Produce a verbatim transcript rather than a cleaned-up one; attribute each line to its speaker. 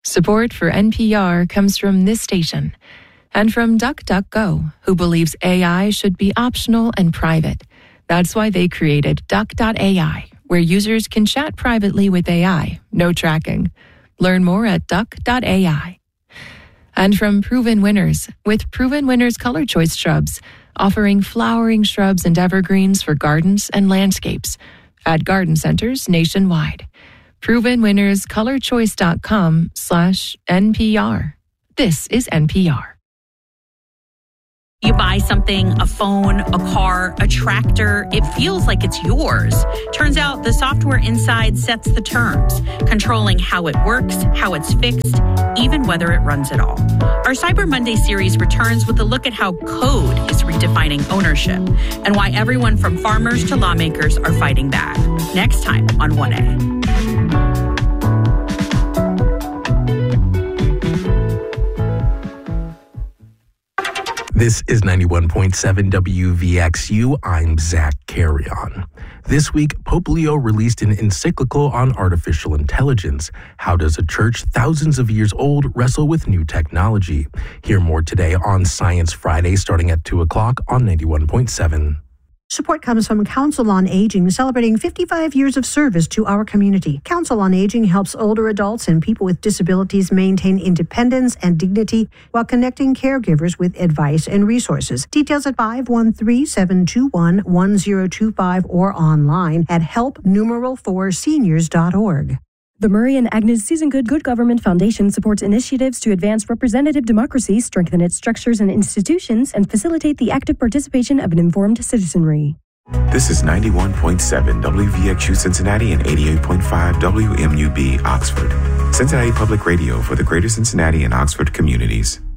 Speaker 1: Support for N P R comes from this station and from DuckDuckGo, who believes A I should be optional and private. That's why they created Duck dot A I, where users can chat privately with A I, no tracking. Learn more at Duck dot A I. And from Proven Winners, with Proven Winners Color Choice Shrubs, offering flowering shrubs and evergreens for gardens and landscapes at garden centers nationwide. Proven Winners Color Choice dot com slash N P R. This is N P R.
Speaker 2: You buy something, a phone, a car, a tractor, it feels like it's yours. Turns out the software inside sets the terms, controlling how it works, how it's fixed, even whether it runs at all. Our Cyber Monday series returns with a look at how code is redefining ownership and why everyone from farmers to lawmakers are fighting back. Next time on one A.
Speaker 3: This is ninety-one point seven W V X U. I'm Zach Carrion. This week, Pope Leo released an encyclical on artificial intelligence. How does a church thousands of years old wrestle with new technology? Hear more today on Science Friday, starting at two o'clock on ninety-one point seven.
Speaker 4: Support comes from Council on Aging, celebrating fifty-five years of service to our community. Council on Aging helps older adults and people with disabilities maintain independence and dignity while connecting caregivers with advice and resources. Details at five one three, seven two one, one zero two five or online at help numeral four seniors dot org.
Speaker 5: The Murray and Agnes Susan Good Good Government Foundation supports initiatives to advance representative democracy, strengthen its structures and institutions, and facilitate the active participation of an informed citizenry.
Speaker 6: This is ninety-one point seven W V X U Cincinnati and eighty-eight point five W M U B Oxford. Cincinnati Public Radio for the greater Cincinnati and Oxford communities.